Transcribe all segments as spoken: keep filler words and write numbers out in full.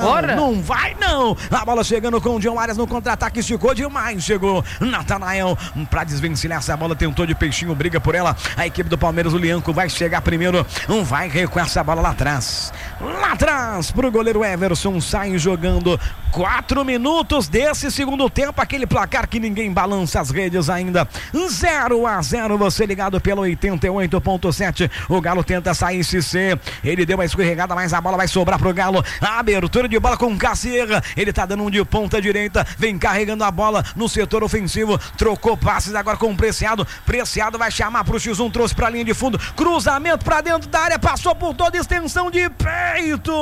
Ora. Não vai não. A bola chegando com o John Arias no contra-ataque, esticou demais, chegou Natanael pra desvencilhar essa bola, tentou de peixinho, briga por ela. A equipe do Palmeiras, o Lianco vai chegar primeiro, não vai recuar essa bola lá atrás. Lá atrás pro goleiro Everson, sai jogando quatro minutos desse segundo tempo, aquele placar que ninguém balança as redes ainda. zero a zero, você ligado pelo oitenta e oito ponto sete. O Galo tenta sair, Cissé, ele deu uma escorregada, mas a bola vai sobrar pro Galo. A abertura de bola com Caciera, ele tá dando um de ponta direita, vem carregando a bola no setor ofensivo, trocou passes agora com o Preciado. Preciado vai chamar pro X um, trouxe pra linha de fundo, cruzamento pra dentro da área, passou por toda a extensão de peito.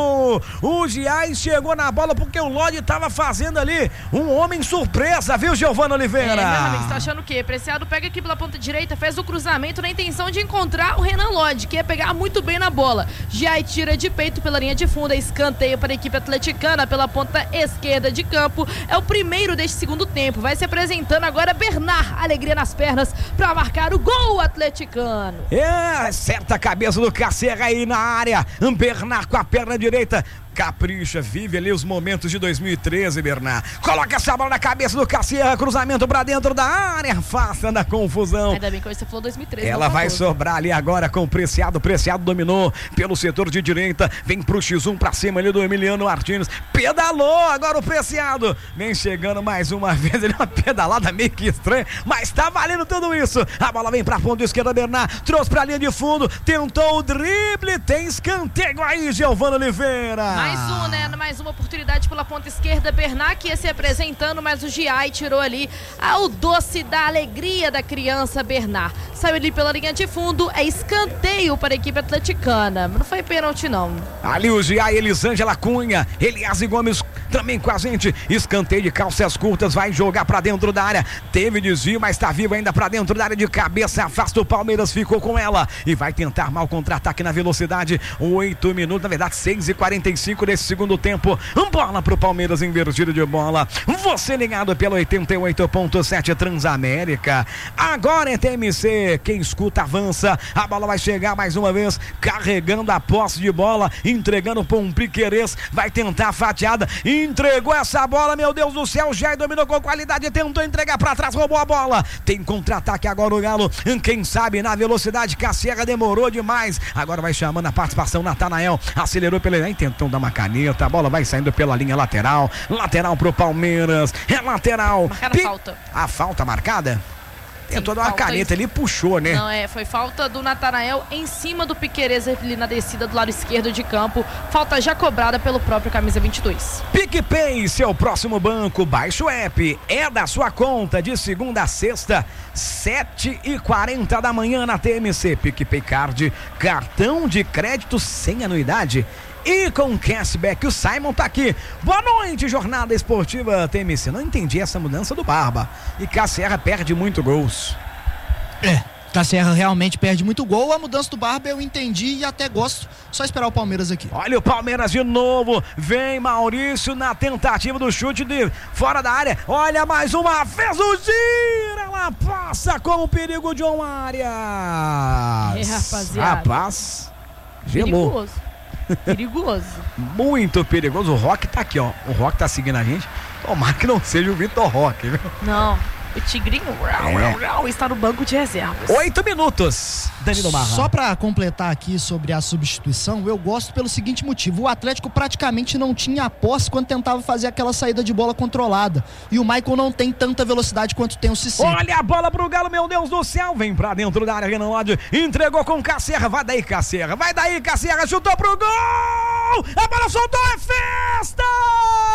O Giai chegou na bola porque o Lodi tava fazendo ali um homem surpresa, viu, Giovana Oliveira? É, meu amigo, você tá achando o quê? Preciado pega aqui pela ponta direita, fez o cruzamento na intenção de encontrar o Renan Lodi, que ia pegar muito bem na bola. Giai tira de peito pela linha de fundo, escanteio para a equipe atleticana pela ponta esquerda de campo. É o primeiro deste segundo tempo. Vai se apresentando agora Bernard, alegria nas pernas para marcar o gol atleticano. É, certa a cabeça do Caciera aí na área. Bernard com a perna direita. Capricha, vive ali os momentos de dois mil e treze, Bernard. Coloca essa bola na cabeça do Caciera, cruzamento pra dentro da área, afasta da confusão. Ainda bem que hoje você falou dois mil e treze. Ela vai sobrar ali agora com o Preciado. Preciado dominou pelo setor de direita, vem pro X um pra cima ali do Emiliano Martins. Pedalou agora o Preciado. Vem chegando mais uma vez, ele uma pedalada meio que estranha, mas tá valendo tudo isso. A bola vem pra ponta esquerda, Bernard trouxe pra linha de fundo, tentou o drible, tem escanteio aí, Giovana Oliveira. Mais um, né? Mais uma oportunidade pela ponta esquerda. Bernard que ia se apresentando, mas o Giai tirou ali o doce da alegria da criança Bernard. Saiu ali pela linha de fundo, é escanteio para a equipe atleticana. Não foi pênalti, não. Ali o Giai, Elisângela Cunha, Elias Gomes também com a gente. Escanteio de calças curtas, vai jogar pra dentro da área. Teve desvio, mas tá vivo ainda pra dentro da área de cabeça. Afasta o Palmeiras, ficou com ela e vai tentar armar o contra-ataque na velocidade. Oito minutos, na verdade, seis e quarenta e cinco desse segundo tempo. Bola pro Palmeiras, invertido de bola. Você ligado pelo oitenta e oito ponto sete Transamérica. Agora é T M C. Quem escuta avança. A bola vai chegar mais uma vez, carregando a posse de bola, entregando para um Piquerez. Vai tentar a fatiada. Entregou essa bola, meu Deus do céu. Já dominou com qualidade, tentou entregar para trás, roubou a bola. Tem contra-ataque agora o Galo. Quem sabe na velocidade, Caciera demorou demais. Agora vai chamando a participação Natanael. Acelerou pela linha, tentou dar uma caneta. A bola vai saindo pela linha lateral. Lateral pro Palmeiras. É lateral. Marcaram Pi... falta. A falta marcada? Tentou dar uma caneta, ele puxou, né? Não, é, foi falta do Natanael em cima do Piquerez ali na descida do lado esquerdo de campo. Falta já cobrada pelo próprio camisa vinte e dois. PicPay, seu próximo banco, baixe o app, é da sua conta de segunda a sexta, sete e quarenta da manhã na T M C. PicPay Card, cartão de crédito sem anuidade e com cashback. O Simon tá aqui. Boa noite, jornada esportiva T M C. Não entendi essa mudança do Barba. E Caciera perde muito gols. É, Caciera realmente perde muito gol. A mudança do Barba eu entendi e até gosto. Só esperar o Palmeiras aqui. Olha o Palmeiras de novo. Vem Maurício na tentativa do chute de fora da área. Olha mais uma vez o gira. Ela passa com o perigo de John Arias. É, rapaziada. Rapaz, gelou. Perigoso. Perigoso. Muito perigoso. O Roque tá aqui, ó. O Roque tá seguindo a gente. Tomara que não seja o Vitor Roque, viu? Não. O Tigrinho é. está no banco de reservas. Oito minutos, Danilo Marra. Só pra completar aqui sobre a substituição, eu gosto pelo seguinte motivo: o Atlético praticamente não tinha a posse quando tentava fazer aquela saída de bola controlada. E o Michael não tem tanta velocidade quanto tem o Cissé. Olha a bola pro Galo, meu Deus do céu. Vem pra dentro da área, Renan Lodi. Entregou com Caciera. Vai daí, Caciera. Vai daí, Caciera. Chutou pro gol. A bola soltou, é festa!